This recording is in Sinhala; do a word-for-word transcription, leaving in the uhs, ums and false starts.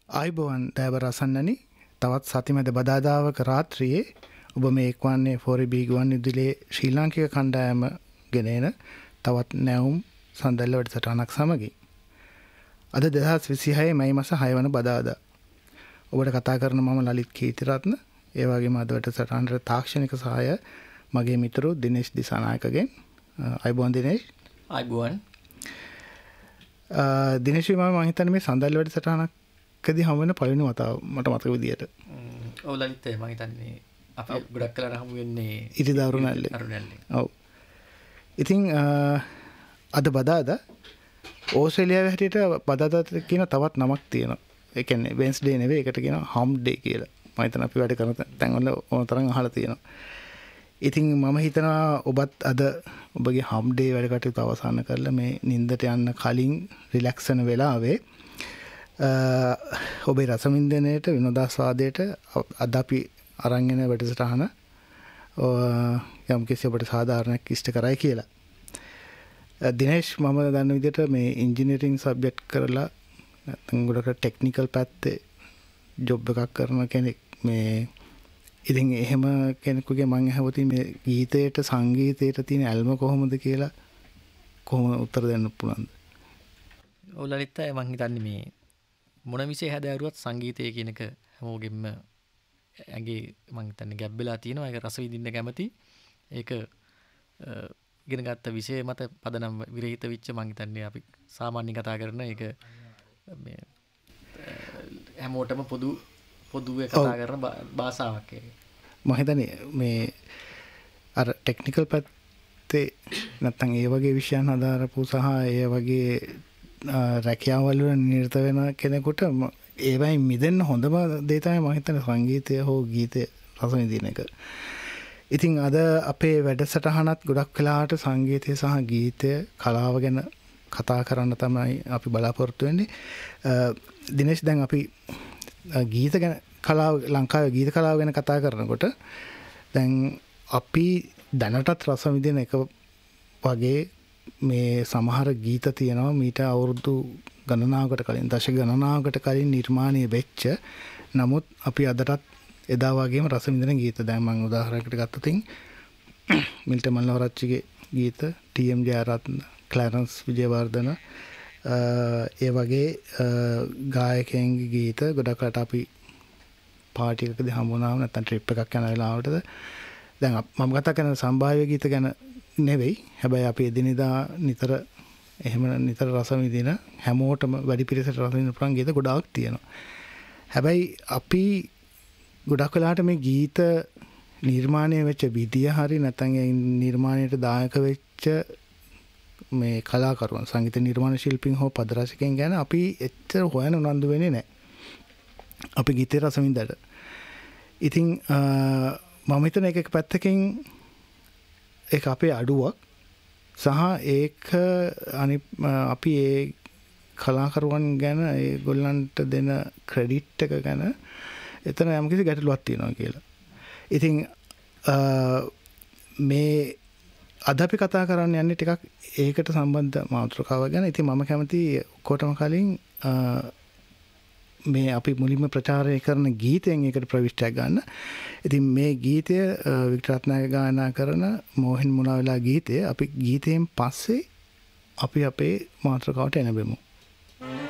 ආයිබෝවන් දෑබර අසන්නනි තවත් සතිමැද බදාදාවක රාත්‍රියේ ඔබ මේ එක්වන්නේ ෆෝරි බී ගුවන් විදුලියේ ශ්‍රී ලාංකික කණ්ඩායම ගෙනෙන තවත් නැවුම් සඳල්ල වැඩසටහනක් සමගින් අද දෙදහස් විසිහය මැයි මාස හය වන බදාදා ඔබට කතා කරන මම ලලිත් කීර්තිරත්න ඒ වගේම අද වැඩසටහනට තාක්ෂණික සහාය මගේ මිතුරු දිනේෂ් දිසානායකගෙන් ආයිබෝවන් දිනේෂ් ආයිබෝවන් දිනේෂ් මම හිතන්නේ මේ සඳල්ල වැඩසටහනක් කදී හම් වෙන පළවෙනි වතාව මට මතක විදියට. ඔව් ලලිත් මම හිතන්නේ අපි ගොඩක් කලකට හමු වෙන්නේ ඉරිදා අරුණැල්ලේ. අරුණැල්ලේ. ඔව්. ඉතින් අද බදාදා ඕස්ට්‍රේලියාවේ හැටියට බදාදාට කියන තවත් නමක් තියෙනවා. ඒ කියන්නේ වෙන්ස්ඩේ නෙවෙයි ඒකට කියනවා හම් ඩේ කියලා. මම හිතන අපි වැඩ කරන තැන්වල ඕන තරම් අහලා තියෙනවා. ඉතින් මම හිතනවා ඔබත් අද ඔබගේ හම් ඩේ වැඩ කටයුතු අවසන් කරලා මේ නිින්දට යන්න කලින් රිලැක්ස් වෙන වෙලාවේ ඔබේ රසවින්දනයට විනෝදාස්වාදයට අද අපි අරන් එන වැඩසටහන යම් කිසි ඔබට සාධාරණයක් ඉෂ්ට කරයි කියලා. දිනේෂ් මම දන්න විදිහට මේ ඉංජිනේරින් සබ්ජෙක්ට් කරලා නැත්නම් ගොඩක් ටෙක්නිකල් පැත්තේ ජොබ් එකක් කරන කෙනෙක්. මේ ඉතින් එහෙම කෙනෙකුගේ මම අහුවොත් මේ ගීතයට සංගීතයට තියෙන ඇල්ම කොහොමද කියලා කොහොම උත්තර දෙන්න පුළුවන්ද? ඔව් ලලිත් මම හිතන්නේ මේ මොන විෂය හැදෑරුවත් සංගීතය කියන එක හැමෝගෙම ඇගේ මම හිතන්නේ ගැබ් වෙලා තියෙනවා. ඒක රස විඳින්න කැමති. ඒක ඉගෙන ගත්ත විෂය මත පදනම් විරහිත වෙච්ච මම හිතන්නේ අපි සාමාන්‍යයෙන් කතා කරන ඒක මේ හැමෝටම පොදු පොදුවේ කතා කරන භාෂාවක් ඒක. මම හිතන්නේ මේ අර ටෙක්නිකල් පැත්තේ නැත්තම් ඒ වගේ විෂයන් හදාරපු සහ ඒ වගේ රැකියාවල් වල නිරත වෙන කෙනෙකුට ඒවයින් මිදෙන්න හොඳම දේ තමයි මම හිතන්නේ සංගීතය හෝ ගීතය රස විඳින එක. ඉතින් අද අපේ වැඩසටහනත් ගොඩක් වෙලාවට සංගීතය සහ ගීතය කලාව ගැන කතා කරන්න තමයි අපි බලාපොරොත්තු වෙන්නේ. දිනේෂ් දැන් අපි ගීත ගැන කලාව ලංකාවේ ගීත කලාව ගැන කතා කරනකොට දැන් අපි දැනටත් රස විඳින එක වගේ මේ සමහර ගීත තියෙනවා මීට අවුරුදු ගණනාවකට කලින් දශක ගණනාවකට කලින් නිර්මාණය වෙච්ච නමුත් අපි අදටත් එදා වගේම රස විඳින ගීත. දැන් මම උදාහරණයකට ගත්තොත් මිල්ටන් මල්ලවරච්චිගේ ගීත, ටී එම් ජයරත්න, ක්ලැරන්ස් විජේවර්ධන ඒ වගේ ගායකයන්ගේ ගීත ගොඩක් රට අපි පාටි එකකදී හමු වුණාම නැත්නම් ට්‍රිප් එකක් යන වෙලාවටද දැන් මම කතා කරන සම්භාව්‍ය ගීත ගැන නෙවෙයි. හැබැයි අපි එදිනෙදා නිතර එහෙම නිතර රස විඳින හැමෝටම වැඩි පිරිසට රස විඳින පුළුවන් ගීත ගොඩාක් තියෙනවා. හැබැයි අපි ගොඩක් වෙලාවට මේ ගීත නිර්මාණය වෙච්ච විදිය හරි නැත්නම් ඒ නිර්මාණයට දායක වෙච්ච මේ කලාකරුවන් සංගීත නිර්මාණ ශිල්පීන් හෝ පද රසිකයන් ගැන අපි එච්චර හොයන උනන්දු වෙන්නේ නැහැ. අපි ගීතේ රස විඳලා. ඉතින් මම හිතන එක එක පැත්තකින් ඒක අපේ අඩුවක් සහ ඒක අනි අපි ඒ කලාකරුවන් ගැන ඒගොල්ලන්ට දෙන ක්‍රෙඩිට් එක ගැන එතන යම්කිසි ගැටලුවක් තියෙනවා කියලා. ඉතින් මේ අද අපි කතා කරන්න යන්නේ ටිකක් ඒකට සම්බන්ධ මාතෘකාවක් ගැන. ඉතින් මම කැමති ඔක්කොටම කලින් මේ අපි මුලින්ම ප්‍රචාරය කරන ගීතයෙන් ඒකට ප්‍රවිෂ්ටයක් ගන්න. ඉතින් මේ ගීතය වික්ටර් රත්නායක ගායනා කරන මෝහින් මුණා වෙලා ගීතය අපි ගීතයෙන් පස්සේ අපි අපේ මාතෘකාවට එනබෙමු.